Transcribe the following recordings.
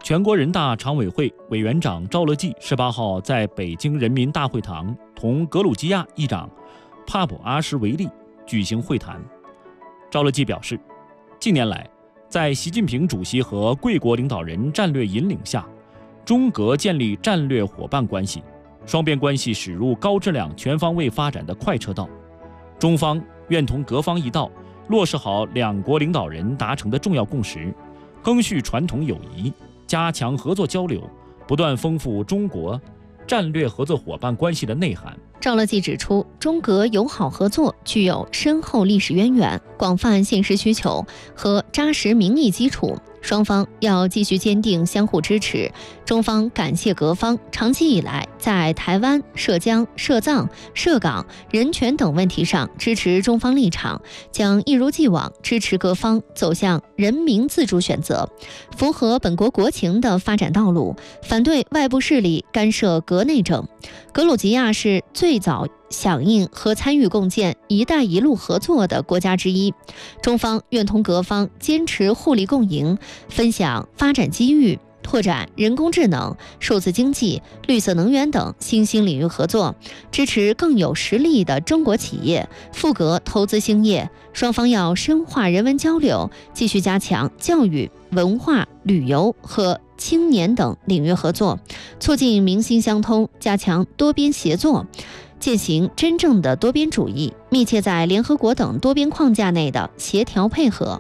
全国人大常委会委员长赵乐际18号在北京人民大会堂同格鲁吉亚议长帕普阿什维利举行会谈。赵乐际表示，近年来，在习近平主席和贵国领导人战略引领下，中格建立战略伙伴关系，双边关系驶入高质量全方位发展的快车道。中方愿同格方一道，落实好两国领导人达成的重要共识，赓续传统友谊，加强合作交流，不断丰富中国战略合作伙伴关系的内涵。 赵乐际指出，中格友好合作具有深厚历史渊源、广泛现实需求和扎实民意基础，双方要继续坚定相互支持。中方感谢格方长期以来在台湾、涉疆、涉藏、涉港、人权等问题上支持中方立场，将一如既往支持格方走向人民自主选择、符合本国国情的发展道路，反对外部势力干涉格内政。格鲁吉亚是最早响应和参与共建“一带一路”合作的国家之一，中方愿同格方坚持互利共赢，分享发展机遇，拓展人工智能、数字经济、绿色能源等新兴领域合作，支持更有实力的中国企业赴格投资兴业。双方要深化人文交流，继续加强教育、文化、旅游和青年等领域合作，促进民心相通，加强多边协作，践行真正的多边主义，密切在联合国等多边框架内的协调配合。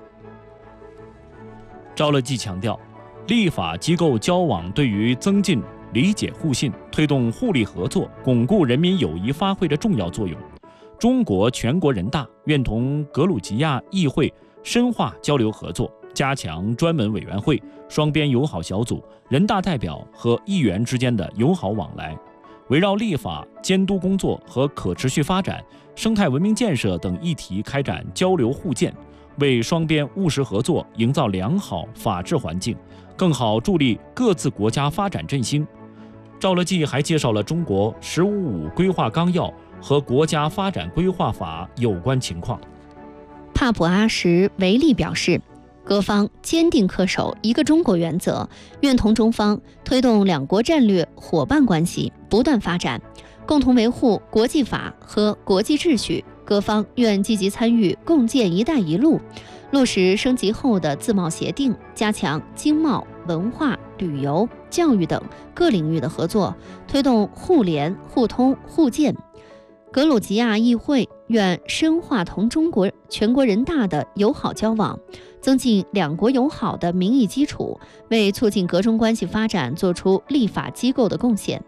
赵乐际强调，立法机构交往对于增进理解互信、推动互利合作、巩固人民友谊发挥着重要作用。中国全国人大愿同格鲁吉亚议会深化交流合作，加强专门委员会、双边友好小组、人大代表和议员之间的友好往来，围绕立法、监督工作和可持续发展、生态文明建设等议题开展交流互鉴，为双边务实合作营造良好法治环境，更好助力各自国家发展振兴。赵乐际还介绍了中国“十五五”规划纲要和国家发展规划法有关情况。 帕普阿什维利表示，各方坚定恪守一个中国原则，愿同中方推动两国战略伙伴关系不断发展，共同维护国际法和国际秩序。各方愿积极参与共建“一带一路”，落实升级后的自贸协定，加强经贸、文化、旅游、教育等各领域的合作，推动互联、互通、互鉴。格鲁吉亚议会愿深化同中国全国人大的友好交往，增进两国友好的民意基础，为促进格中关系发展做出立法机构的贡献。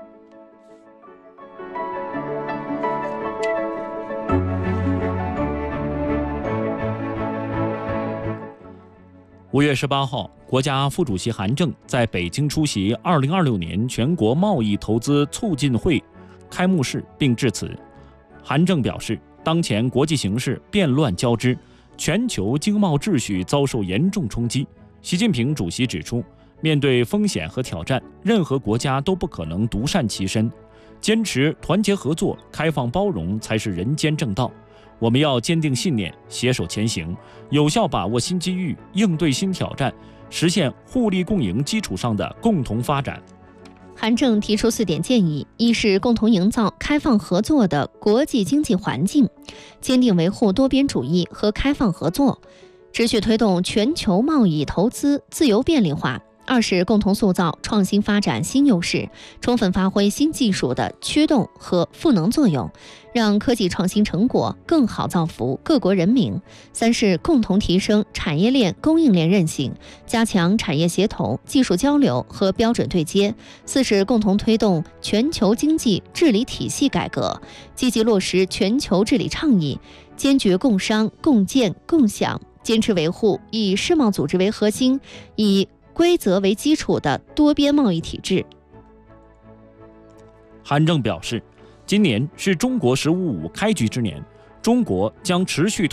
5月18号，国家副主席韩正在北京出席2026年全国贸易投资促进会开幕式并致辞。韩正表示，当前国际形势变乱交织，全球经贸秩序遭受严重冲击。习近平主席指出，面对风险和挑战，任何国家都不可能独善其身，坚持团结合作、开放包容才是人间正道。我们要坚定信念，携手前行，有效把握新机遇，应对新挑战，实现互利共赢基础上的共同发展。 韩正提出4点建议：一是共同营造开放合作的国际经济环境，坚定维护多边主义和开放合作，持续推动全球贸易投资自由便利化。2是共同塑造创新发展新优势，充分发挥新技术的驱动和赋能作用，让科技创新成果更好造福各国人民。3是共同提升产业链供应链韧性，加强产业协同、技术交流和标准对接。4是共同推动全球经济治理体系改革，积极落实全球治理倡议，坚决共商、共建、共享，坚持维护以世贸组织为核心、以规则为基础的多边贸易体制。 韩正表示，今年是中国“十五五”开局之年，中国将持续